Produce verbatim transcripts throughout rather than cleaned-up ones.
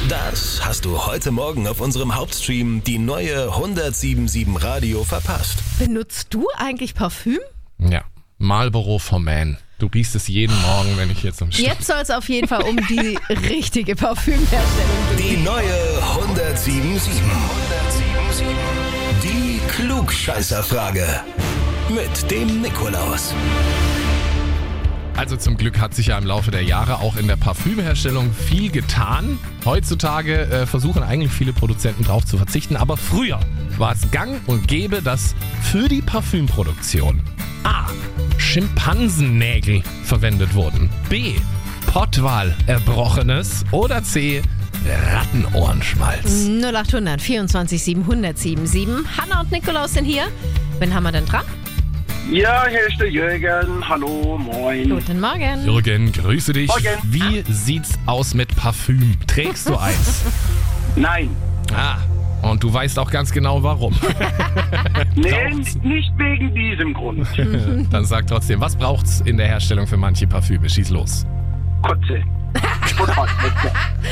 Das hast du heute Morgen auf unserem Hauptstream, die neue hundertsieben Komma sieben Radio, verpasst. Benutzt du eigentlich Parfüm? Ja, Marlboro for Man. Du riechst es jeden Morgen, wenn ich jetzt am Start. Jetzt soll es auf jeden Fall um die richtige Parfümherstellung Die gehen. neue hundertsieben Komma sieben. Die Klugscheißerfrage. Mit dem Nikolaus. Also zum Glück hat sich ja im Laufe der Jahre auch in der Parfümherstellung viel getan. Heutzutage äh, versuchen eigentlich viele Produzenten drauf zu verzichten, aber früher war es gang und gäbe, dass für die Parfümproduktion A. Schimpansennägel verwendet wurden, B. Pottwal Erbrochenes oder C. Rattenohrenschmalz. null acht hundert vierundzwanzig siebenhundert siebenundsiebzig. Hanna und Nikolaus sind hier. Wen haben wir denn dran? Ja, hier ist der Jürgen. Hallo, moin. Guten Morgen. Jürgen, grüße dich. Morgen. Wie sieht's aus mit Parfüm? Trägst du eins? Nein, Ah, und du weißt auch ganz genau warum. nee, Braucht's? nicht wegen diesem Grund. Dann sag trotzdem, was braucht's in der Herstellung für manche Parfüme? Schieß los. Kotze. Sportwahlkotze.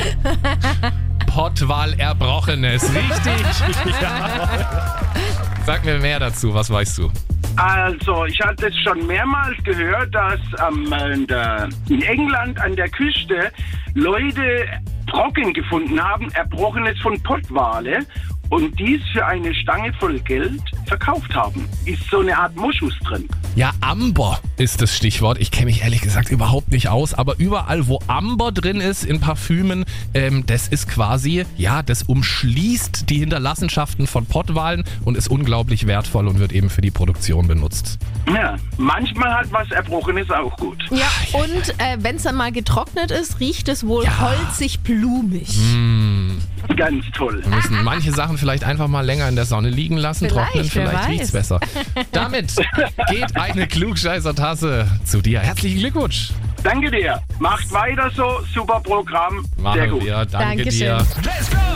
Pottwal Erbrochenes, richtig. Ja. Sag mir mehr dazu, was weißt du? Also, ich hatte es schon mehrmals gehört, dass ähm, in, der, in England an der Küste Leute Brocken gefunden haben, Erbrochenes von Pottwale, und dies für eine Stange voll Geld verkauft haben. Ist so eine Art Moschus drin. Ja, Amber ist das Stichwort. Ich kenne mich ehrlich gesagt überhaupt nicht aus, aber überall, wo Amber drin ist in Parfümen, ähm, das ist quasi, ja, das umschließt die Hinterlassenschaften von Pottwalen und ist unglaublich wertvoll und wird eben für die Produktion benutzt. Ja, manchmal hat was Erbrochenes auch gut. Ja, und äh, wenn es dann mal getrocknet ist, riecht es wohl Ja. holzig-blumig. Ganz toll. Wir müssen manche Sachen vielleicht einfach mal länger in der Sonne liegen lassen, Vielleicht, trocknen, wer vielleicht weiß. riecht's besser. Damit geht eine Klugscheißer-Tasse zu dir. Herzlichen Glückwunsch. Danke dir. Macht weiter so. Super Programm. Sehr Machen gut. wir. Danke Dankeschön. dir. Let's go!